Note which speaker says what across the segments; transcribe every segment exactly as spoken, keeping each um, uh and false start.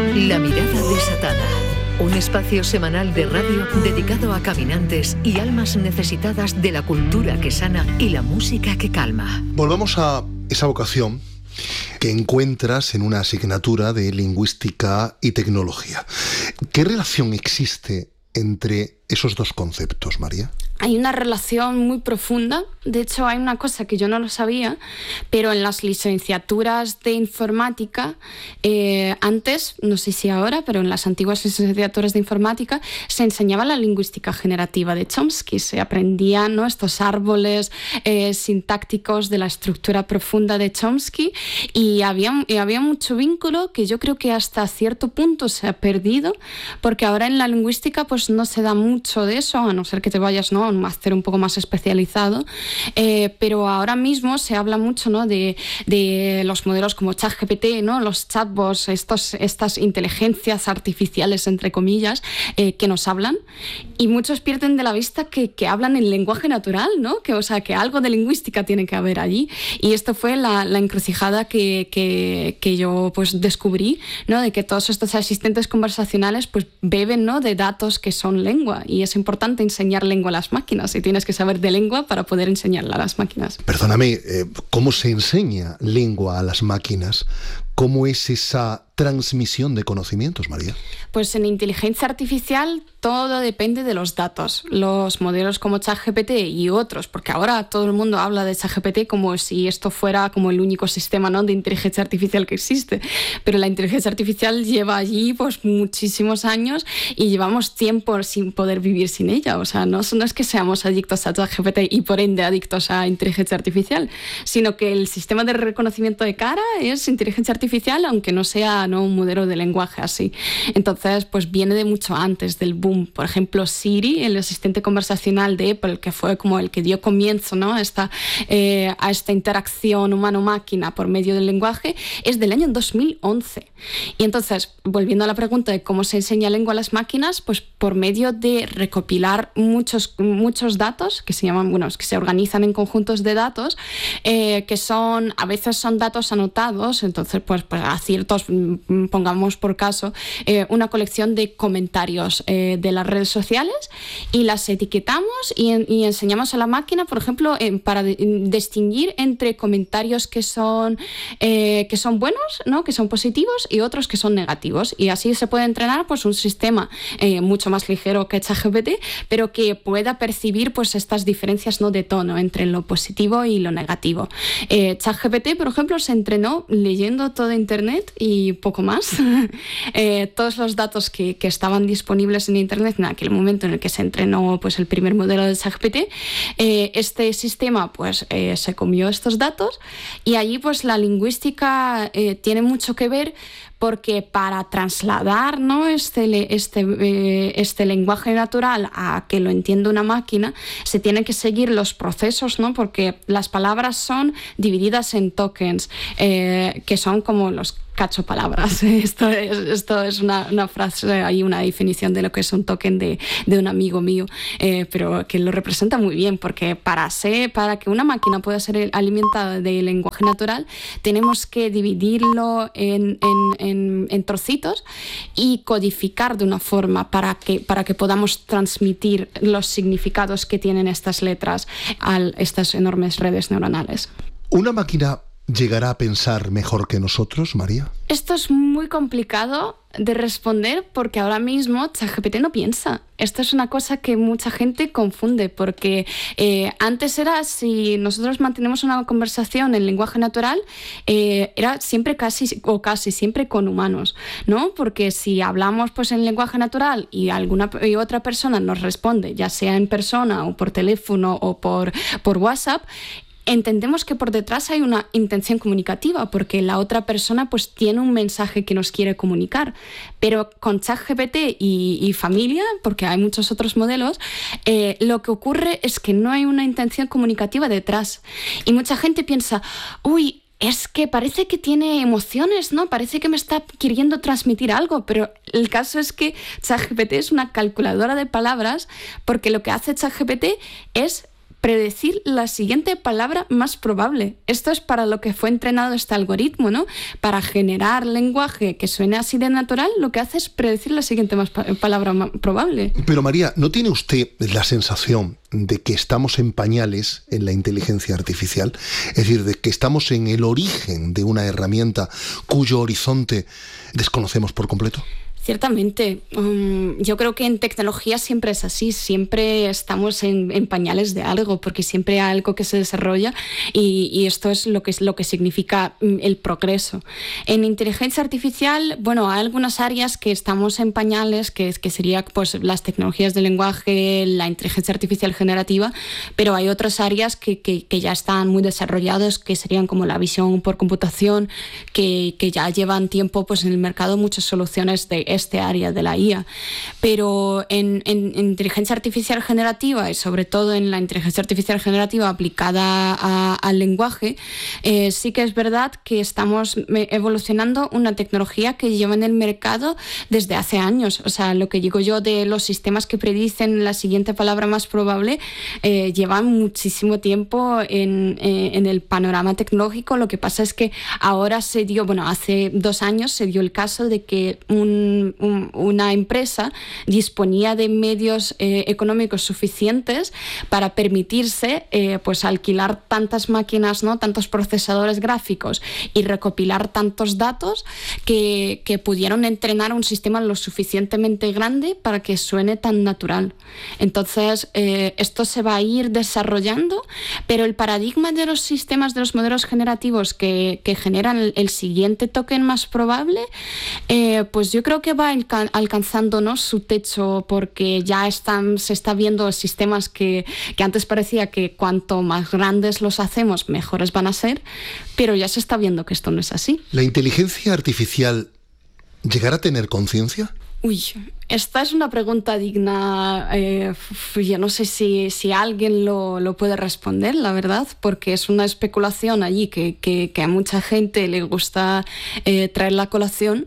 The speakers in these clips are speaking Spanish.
Speaker 1: La mirada desatada. Un espacio semanal de radio dedicado a caminantes y almas necesitadas de la cultura que sana y la música que calma.
Speaker 2: Volvamos a esa vocación que encuentras en una asignatura de lingüística y tecnología. ¿Qué relación existe entre esos dos conceptos, María?
Speaker 3: Hay una relación muy profunda. De hecho, hay una cosa que yo no lo sabía, pero en las licenciaturas de informática, eh, antes, no sé si ahora, pero en las antiguas licenciaturas de informática se enseñaba la lingüística generativa de Chomsky. Se aprendían, ¿no?, estos árboles eh, sintácticos de la estructura profunda de Chomsky, y había, y había mucho vínculo que yo creo que hasta cierto punto se ha perdido, porque ahora en la lingüística pues no se da mucho de eso, a no ser que te vayas, ¿no?, a un máster un poco más especializado, eh, pero ahora mismo se habla mucho, ¿no?, de, de los modelos como ChatGPT, ¿no?, los chatbots, estos, estas inteligencias artificiales, entre comillas, eh, que nos hablan, y muchos pierden de la vista que, que hablan en lenguaje natural, ¿no?, que, o sea, que algo de lingüística tiene que haber allí, y esto fue la, la encrucijada que, que, que yo pues descubrí, ¿no?, de que todos estos asistentes conversacionales pues beben, ¿no?, de datos que son lengua, y es importante enseñar lengua a las máquinas, y tienes que saber de lengua para poder enseñarla a las máquinas.
Speaker 2: Perdóname, eh, ¿cómo se enseña lengua a las máquinas? ¿Cómo es esa transmisión de conocimientos, María?
Speaker 3: Pues en inteligencia artificial todo depende de los datos. Los modelos como ChatGPT y otros, porque ahora todo el mundo habla de ChatGPT como si esto fuera como el único sistema, ¿no?, de inteligencia artificial que existe. Pero la inteligencia artificial lleva allí pues muchísimos años y llevamos tiempo sin poder vivir sin ella. O sea, no, no es que seamos adictos a ChatGPT y por ende adictos a inteligencia artificial, sino que el sistema de reconocimiento de cara es inteligencia artificial, aunque no sea, ¿no?, un modelo de lenguaje así. Entonces, pues viene de mucho antes del boom. Por ejemplo, Siri, el asistente conversacional de Apple, que fue como el que dio comienzo, ¿no?, a esta, eh, a esta interacción humano-máquina por medio del lenguaje, es del año dos mil once. Y entonces, volviendo a la pregunta de cómo se enseña lengua a las máquinas, pues por medio de recopilar muchos, muchos datos que se llaman, bueno, que se organizan en conjuntos de datos, eh, que son, a veces son datos anotados, entonces pues, pues a ciertos, pongamos por caso, eh, una colección de comentarios eh, de las redes sociales, y las etiquetamos y, y enseñamos a la máquina, por ejemplo, eh, para de, distinguir entre comentarios que son, eh, que son buenos, ¿no?, que son positivos, y otros que son negativos. Y así se puede entrenar pues un sistema eh, mucho más ligero que ChatGPT, pero que pueda percibir pues estas diferencias, ¿no?, de tono entre lo positivo y lo negativo. Eh, ChatGPT, por ejemplo, se entrenó leyendo todo Internet y poco más. eh, todos los datos que, que estaban disponibles en Internet en aquel momento en el que se entrenó pues el primer modelo de ChatGPT, eh, este sistema pues eh, se comió estos datos, y allí pues la lingüística eh, tiene mucho que ver, porque para trasladar, ¿no?, este, este, eh, este lenguaje natural a que lo entienda una máquina, se tienen que seguir los procesos, ¿no?, porque las palabras son divididas en tokens, eh, que son como los cachopalabras. Esto es, esto es una, una frase, hay una definición de lo que es un token de, de un amigo mío, eh, pero que lo representa muy bien, porque para, ser, para que una máquina pueda ser alimentada de lenguaje natural, tenemos que dividirlo en, en, en, en trocitos y codificar de una forma para que, para que podamos transmitir los significados que tienen estas letras a estas enormes redes neuronales.
Speaker 2: ¿Una máquina llegará a pensar mejor que nosotros, María?
Speaker 3: Esto es muy complicado de responder, porque ahora mismo ChatGPT no piensa. Esto es una cosa que mucha gente confunde, porque eh, antes era, si nosotros mantenemos una conversación en lenguaje natural, eh, era siempre casi o casi siempre con humanos, ¿no? Porque si hablamos pues en lenguaje natural y alguna y otra persona nos responde, ya sea en persona o por teléfono o por, por WhatsApp, entendemos que por detrás hay una intención comunicativa, porque la otra persona pues tiene un mensaje que nos quiere comunicar. Pero con ChatGPT y, y familia, porque hay muchos otros modelos, eh, lo que ocurre es que no hay una intención comunicativa detrás. Y mucha gente piensa, uy, es que parece que tiene emociones, ¿no? Parece que me está queriendo transmitir algo, pero el caso es que ChatGPT es una calculadora de palabras, porque lo que hace ChatGPT es predecir la siguiente palabra más probable. Esto es para lo que fue entrenado este algoritmo, ¿no? Para generar lenguaje que suene así de natural, lo que hace es predecir la siguiente más pa- palabra más probable.
Speaker 2: Pero María, ¿no tiene usted la sensación de que estamos en pañales en la inteligencia artificial? Es decir, de que estamos en el origen de una herramienta cuyo horizonte desconocemos por completo.
Speaker 3: Ciertamente, um, yo creo que en tecnología siempre es así, siempre estamos en, en pañales de algo, porque siempre hay algo que se desarrolla y, y esto es lo que, es lo que significa el progreso. En inteligencia artificial, bueno, hay algunas áreas que estamos en pañales, que, que serían pues, las tecnologías del lenguaje, la inteligencia artificial generativa, pero hay otras áreas que, que, que ya están muy desarrolladas, que serían como la visión por computación, que, que ya llevan tiempo pues, en el mercado muchas soluciones de este área de la I A, pero en, en, en inteligencia artificial generativa y sobre todo en la inteligencia artificial generativa aplicada a, al lenguaje, eh, sí que es verdad que estamos evolucionando una tecnología que lleva en el mercado desde hace años. O sea, lo que digo yo de los sistemas que predicen la siguiente palabra más probable eh, llevan muchísimo tiempo en, eh, en el panorama tecnológico. Lo que pasa es que ahora se dio, bueno, hace dos años se dio el caso de que un Un, una empresa disponía de medios eh, económicos suficientes para permitirse eh, pues alquilar tantas máquinas, ¿no? Tantos procesadores gráficos y recopilar tantos datos que, que pudieron entrenar un sistema lo suficientemente grande para que suene tan natural. Entonces, eh, esto se va a ir desarrollando, pero el paradigma de los sistemas, de los modelos generativos que, que generan el, el siguiente token más probable, eh, pues yo creo que va alcanzando, ¿no? su techo, porque ya están, se está viendo sistemas que, que antes parecía que cuanto más grandes los hacemos, mejores van a ser, pero ya se está viendo que esto no es así.
Speaker 2: ¿La inteligencia artificial llegará a tener conciencia?
Speaker 3: Uy, esta es una pregunta digna. Eh, yo no sé si, si alguien lo, lo puede responder, la verdad, porque es una especulación allí que, que, que a mucha gente le gusta eh, traer la colación.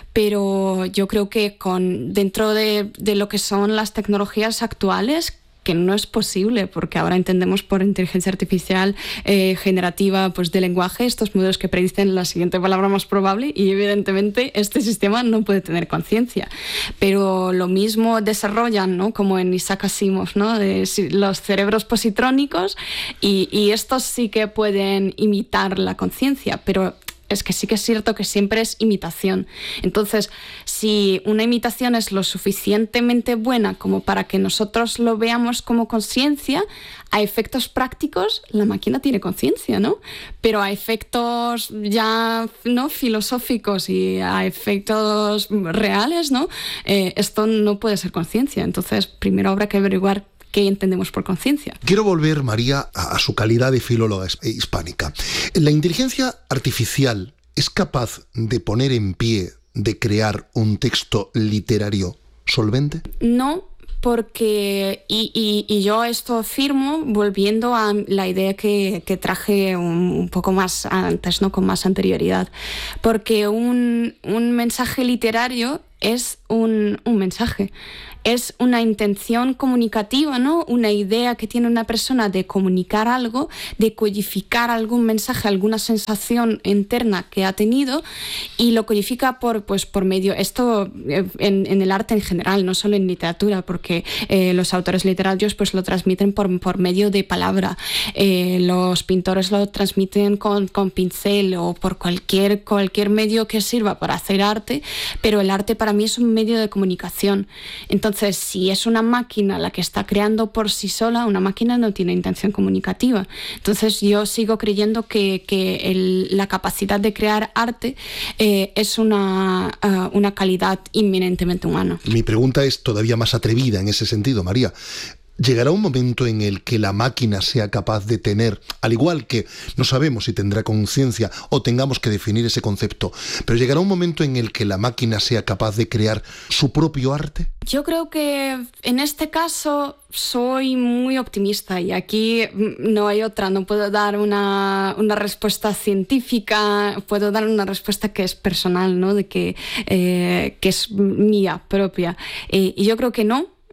Speaker 3: Pero yo creo que con, dentro de, de lo que son las tecnologías actuales, que no es posible, porque ahora entendemos por inteligencia artificial eh, generativa pues, de lenguaje estos modelos que predicen la siguiente palabra más probable y evidentemente este sistema no puede tener conciencia. Pero lo mismo desarrollan, ¿no? Como en Isaac Asimov, ¿no? De los cerebros positrónicos y, y estos sí que pueden imitar la conciencia, pero es que sí que es cierto que siempre es imitación. Entonces, si una imitación es lo suficientemente buena como para que nosotros lo veamos como conciencia, a efectos prácticos la máquina tiene conciencia, ¿no? Pero a efectos ya no filosóficos y a efectos reales, ¿no? Eh, esto no puede ser conciencia. Entonces, primero habrá que averiguar ¿qué entendemos por conciencia?
Speaker 2: Quiero volver, María, a, a su calidad de filóloga hispánica. ¿La inteligencia artificial es capaz de poner en pie, de crear un texto literario solvente?
Speaker 3: No, porque, y, y, y yo esto afirmo volviendo a la idea que, que traje un, un poco más antes, ¿no? Con más anterioridad, porque un, un mensaje literario es un, un mensaje. Es una intención comunicativa, ¿no? Una idea que tiene una persona de comunicar algo, de codificar algún mensaje, alguna sensación interna que ha tenido y lo codifica por, pues, por medio, esto en, en el arte en general, no solo en literatura, porque eh, los autores literarios pues, lo transmiten por, por medio de palabra, eh, los pintores lo transmiten con, con pincel o por cualquier, cualquier medio que sirva para hacer arte, pero el arte para mí es un medio de comunicación. Entonces, Entonces, si es una máquina la que está creando por sí sola, una máquina no tiene intención comunicativa. Entonces, yo sigo creyendo que, que el, la capacidad de crear arte eh, es una, uh, una calidad inminentemente humana.
Speaker 2: Mi pregunta es todavía más atrevida en ese sentido, María. ¿Llegará un momento en el que la máquina sea capaz de tener, al igual que no sabemos si tendrá conciencia o tengamos que definir ese concepto, pero llegará un momento en el que la máquina sea capaz de crear su propio arte?
Speaker 3: Yo creo que en este caso soy muy optimista y aquí no hay otra, no puedo dar una, una respuesta científica, puedo dar una respuesta que es personal, ¿no? De que, eh, que es mía propia. Eh, y yo creo que no.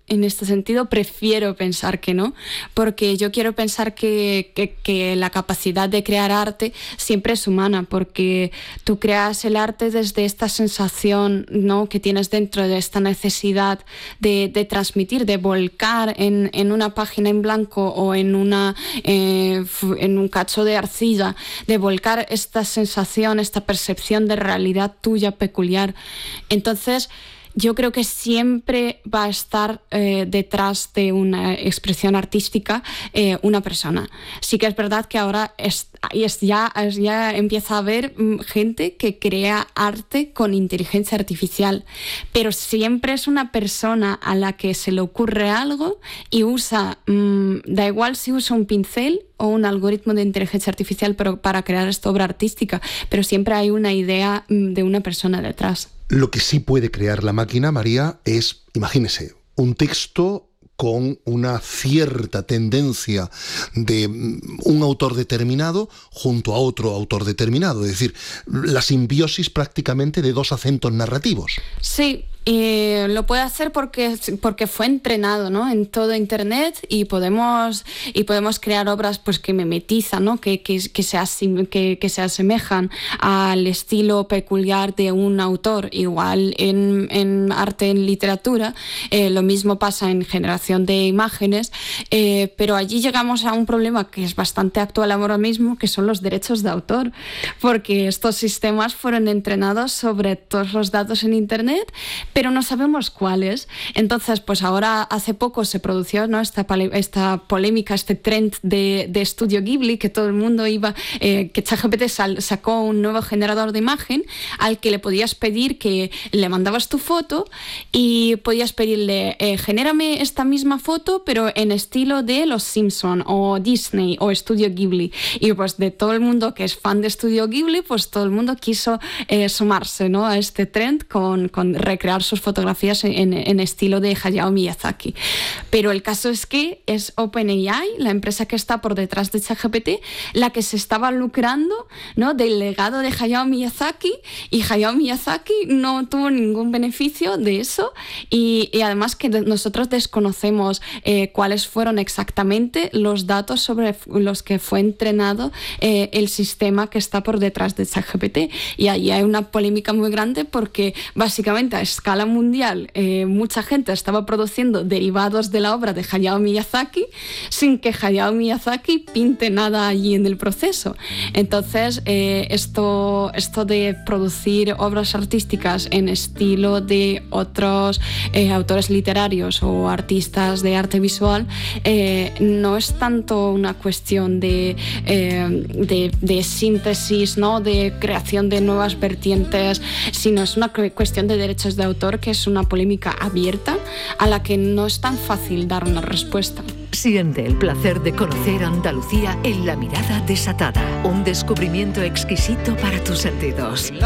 Speaker 3: en este sentido prefiero pensar que no, porque yo quiero pensar que, que, que la capacidad de crear arte siempre es humana, porque tú creas el arte desde esta sensación, ¿no?, que tienes dentro, de esta necesidad de, de transmitir, de volcar en, en una página en blanco o en, una, eh, en un cacho de arcilla, de volcar esta sensación, esta percepción de realidad tuya peculiar. Entonces, yo creo que siempre va a estar eh, detrás de una expresión artística eh, una persona. Sí que es verdad que ahora es, es ya, es ya empieza a haber mm, gente que crea arte con inteligencia artificial, pero siempre es una persona a la que se le ocurre algo y usa, mmm, da igual si usa un pincel o un algoritmo de inteligencia artificial pero para crear esta obra artística, pero siempre hay una idea mm, de una persona detrás.
Speaker 2: Lo que sí puede crear la máquina, María, es, imagínese, un texto con una cierta tendencia de un autor determinado junto a otro autor determinado, es decir, la simbiosis prácticamente de dos acentos narrativos.
Speaker 3: Sí. Eh, lo puede hacer porque, porque fue entrenado, ¿no?, en todo Internet y podemos, y podemos crear obras pues, que mimetizan, ¿no?, que, que, que, se asim, que, que se asemejan al estilo peculiar de un autor. Igual en, en arte, en literatura, eh, lo mismo pasa en generación de imágenes, eh, pero allí llegamos a un problema que es bastante actual ahora mismo, que son los derechos de autor, porque estos sistemas fueron entrenados sobre todos los datos en Internet, pero no sabemos cuáles. Entonces, pues ahora hace poco se produjo, ¿no?, esta, esta polémica, este trend de, de Estudio Ghibli, que todo el mundo iba, eh, que ChatGPT sacó un nuevo generador de imagen al que le podías pedir que le mandabas tu foto y podías pedirle, eh, genérame esta misma foto, pero en estilo de Los Simpson o Disney o Estudio Ghibli. Y pues de todo el mundo que es fan de Estudio Ghibli, pues todo el mundo quiso eh, sumarse, ¿no?, a este trend con, con recrear sus fotografías en, en estilo de Hayao Miyazaki. Pero el caso es que es OpenAI, la empresa que está por detrás de ChatGPT, la que se estaba lucrando, ¿no?, del legado de Hayao Miyazaki, y Hayao Miyazaki no tuvo ningún beneficio de eso, y, y además que de, nosotros desconocemos eh, cuáles fueron exactamente los datos sobre los que fue entrenado eh, el sistema que está por detrás de ChatGPT. Y ahí hay una polémica muy grande porque básicamente a escala mundial eh, mucha gente estaba produciendo derivados de la obra de Hayao Miyazaki sin que Hayao Miyazaki pinte nada allí en el proceso. Entonces eh, esto, esto de producir obras artísticas en estilo de otros eh, autores literarios o artistas de arte visual eh, no es tanto una cuestión de, eh, de, de síntesis, ¿no?, de creación de nuevas vertientes, sino es una cuestión de derechos de autor, que es una polémica abierta a la que no es tan fácil dar una respuesta.
Speaker 1: Siente el placer de conocer Andalucía en La Mirada Desatada, un descubrimiento exquisito para tus sentidos.